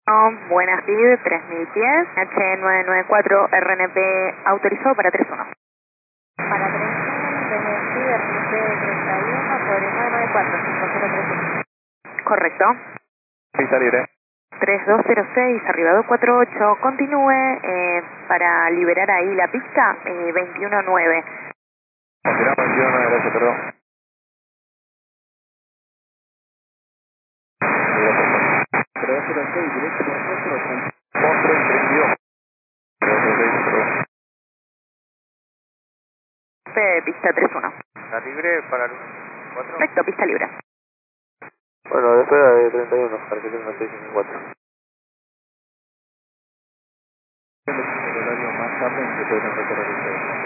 Buenas TID 3010, H994 RNP autorizado para 31. Para 31, Buenas TID RNP 31 sobre 994 5031. Correcto. Pista libre. 3206, arriba 248, continúe para liberar ahí la pista 219. Confirmamos 21, gracias, perdón. Directo por nosotros, Monstruo en 32. 3206, perdón. Pista 31. ¿Está libre para el 4? Perfecto, pista libre. Bueno, después de 31, para que tenga 654. El horario más tarde en que pueden recorrer ustedes.